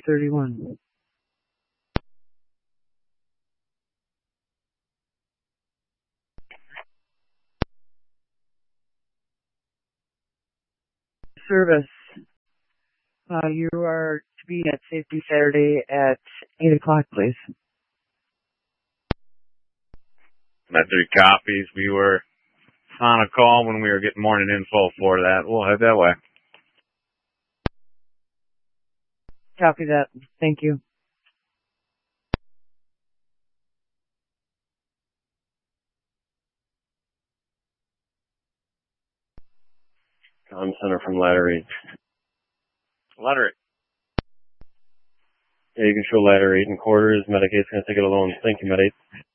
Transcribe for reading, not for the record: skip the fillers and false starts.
31. Service. You are to be at Safety Saturday at 8 o'clock, please. That 3 copies. We were on a call when we were getting morning info for that. We'll head that way. Copy that. Thank you. Comm Center from Ladder 8. Ladder 8. Yeah, you can show Ladder 8 in quarters. Medicate's going to take it alone. Thank you, Med 8.